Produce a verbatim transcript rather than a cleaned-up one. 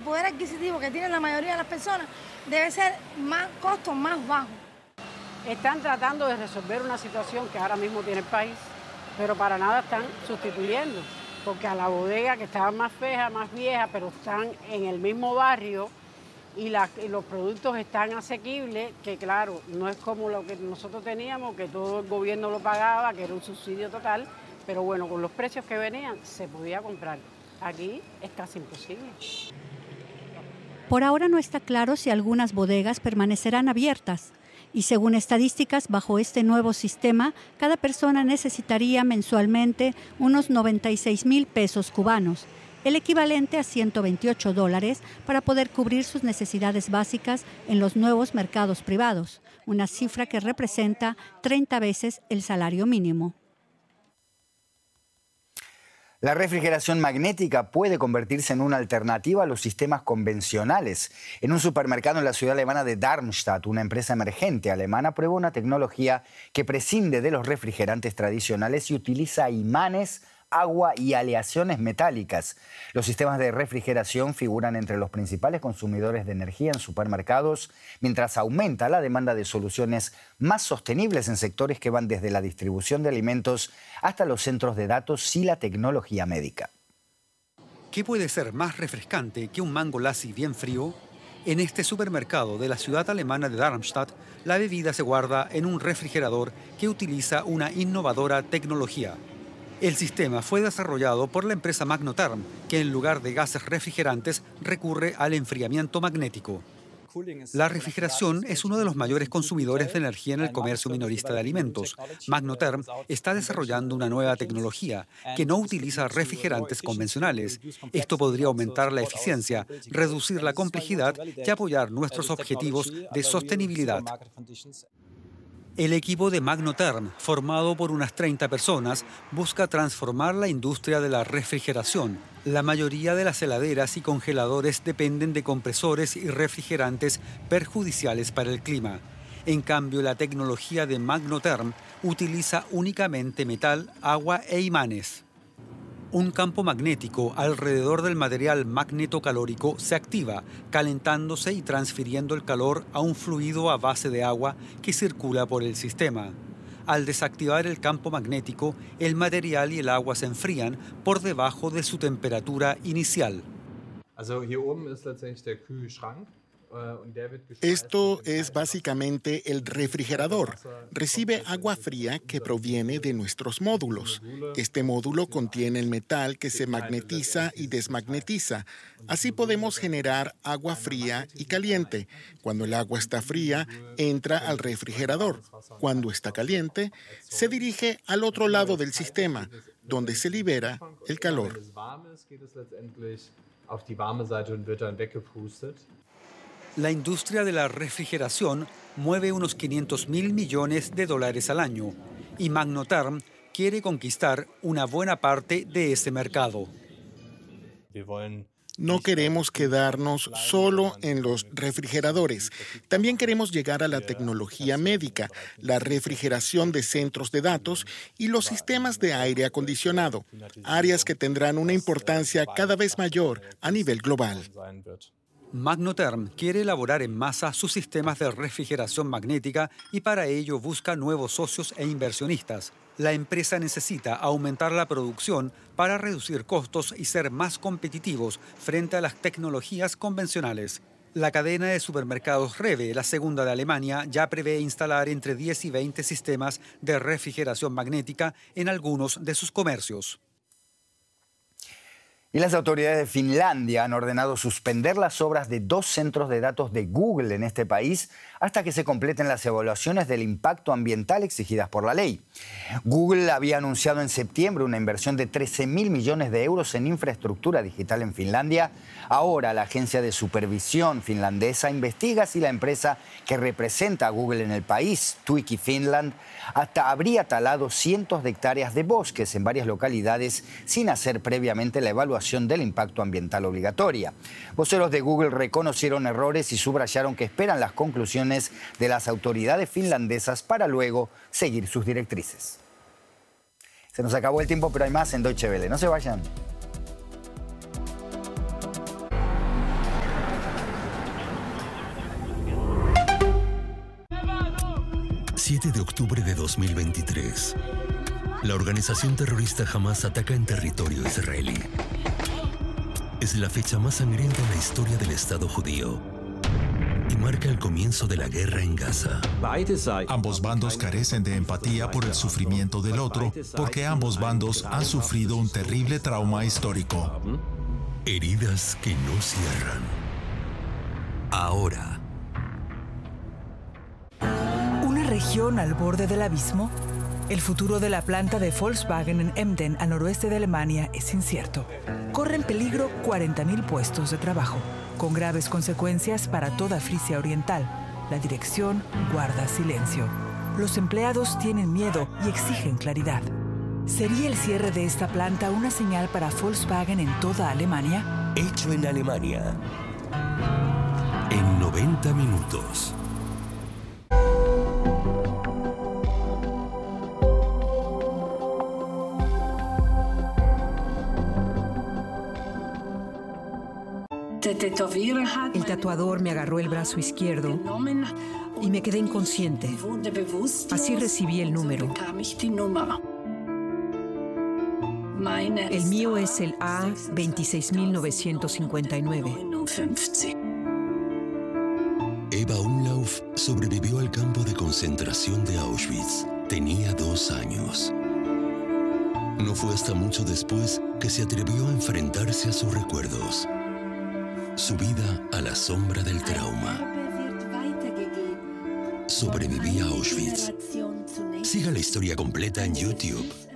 poder adquisitivo que tienen la mayoría de las personas debe ser más costos más bajos. Están tratando de resolver una situación que ahora mismo tiene el país, pero para nada están sustituyendo, porque a la bodega que estaba más fea, más vieja, pero están en el mismo barrio y, la, y los productos están asequibles, que claro, no es como lo que nosotros teníamos, que todo el gobierno lo pagaba, que era un subsidio total, pero bueno, con los precios que venían se podía comprar. Aquí es casi imposible. Por ahora no está claro si algunas bodegas permanecerán abiertas. Y según estadísticas, bajo este nuevo sistema, cada persona necesitaría mensualmente unos noventa y seis mil pesos cubanos, el equivalente a ciento veintiocho dólares, para poder cubrir sus necesidades básicas en los nuevos mercados privados, una cifra que representa treinta veces el salario mínimo. La refrigeración magnética puede convertirse en una alternativa a los sistemas convencionales. En un supermercado en la ciudad alemana de Darmstadt, una empresa emergente alemana prueba una tecnología que prescinde de los refrigerantes tradicionales y utiliza imanes, agua y aleaciones metálicas. Los sistemas de refrigeración figuran entre los principales consumidores de energía en supermercados, mientras aumenta la demanda de soluciones más sostenibles en sectores que van desde la distribución de alimentos hasta los centros de datos y la tecnología médica. ¿Qué puede ser más refrescante que un mango lassi bien frío? En este supermercado de la ciudad alemana de Darmstadt, la bebida se guarda en un refrigerador que utiliza una innovadora tecnología. El sistema fue desarrollado por la empresa Magnotherm, que en lugar de gases refrigerantes recurre al enfriamiento magnético. La refrigeración es uno de los mayores consumidores de energía en el comercio minorista de alimentos. Magnotherm está desarrollando una nueva tecnología que no utiliza refrigerantes convencionales. Esto podría aumentar la eficiencia, reducir la complejidad y apoyar nuestros objetivos de sostenibilidad. El equipo de Magnotherm, formado por unas treinta personas, busca transformar la industria de la refrigeración. La mayoría de las heladeras y congeladores dependen de compresores y refrigerantes perjudiciales para el clima. En cambio, la tecnología de Magnotherm utiliza únicamente metal, agua e imanes. Un campo magnético alrededor del material magnetocalórico se activa, calentándose y transfiriendo el calor a un fluido a base de agua que circula por el sistema. Al desactivar el campo magnético, el material y el agua se enfrían por debajo de su temperatura inicial. Esto es básicamente el refrigerador. Recibe agua fría que proviene de nuestros módulos. Este módulo contiene el metal que se magnetiza y desmagnetiza. Así podemos generar agua fría y caliente. Cuando el agua está fría, entra al refrigerador. Cuando está caliente, se dirige al otro lado del sistema, donde se libera el calor. La industria de la refrigeración mueve unos quinientos mil millones de dólares al año y Magnotherm quiere conquistar una buena parte de ese mercado. No queremos quedarnos solo en los refrigeradores. También queremos llegar a la tecnología médica, la refrigeración de centros de datos y los sistemas de aire acondicionado, áreas que tendrán una importancia cada vez mayor a nivel global. Magnotherm quiere elaborar en masa sus sistemas de refrigeración magnética y para ello busca nuevos socios e inversionistas. La empresa necesita aumentar la producción para reducir costos y ser más competitivos frente a las tecnologías convencionales. La cadena de supermercados Rewe, la segunda de Alemania, ya prevé instalar entre diez y veinte sistemas de refrigeración magnética en algunos de sus comercios. Y las autoridades de Finlandia han ordenado suspender las obras de dos centros de datos de Google en este país hasta que se completen las evaluaciones del impacto ambiental exigidas por la ley. Google había anunciado en septiembre una inversión de trece mil millones de euros en infraestructura digital en Finlandia. Ahora la agencia de supervisión finlandesa investiga si la empresa que representa a Google en el país, Tuiki Finland, hasta habría talado cientos de hectáreas de bosques en varias localidades sin hacer previamente la evaluación del impacto ambiental obligatoria. Voceros de Google reconocieron errores y subrayaron que esperan las conclusiones de las autoridades finlandesas para luego seguir sus directrices. Se nos acabó el tiempo, pero hay más en Deutsche Welle. No se vayan. siete de octubre de dos mil veintitrés. La organización terrorista Hamas ataca en territorio israelí. Es la fecha más sangrienta en la historia del Estado judío y marca el comienzo de la guerra en Gaza. Ambos bandos carecen de empatía por el sufrimiento del otro, porque ambos bandos han sufrido un terrible trauma histórico. Heridas que no cierran. Ahora. ¿Una región al borde del abismo? El futuro de la planta de Volkswagen en Emden, al noroeste de Alemania, es incierto. Corren peligro cuarenta mil puestos de trabajo, con graves consecuencias para toda Frisia Oriental. La dirección guarda silencio. Los empleados tienen miedo y exigen claridad. ¿Sería el cierre de esta planta una señal para Volkswagen en toda Alemania? Hecho en Alemania. En noventa minutos. El tatuador me agarró el brazo izquierdo y me quedé inconsciente. Así recibí el número. El mío es el A veintiséis mil novecientos cincuenta y nueve. Eva Umlauf sobrevivió al campo de concentración de Auschwitz. Tenía dos años. No fue hasta mucho después que se atrevió a enfrentarse a sus recuerdos. Su vida a la sombra del trauma. Sobreviví a Auschwitz. Siga la historia completa en YouTube.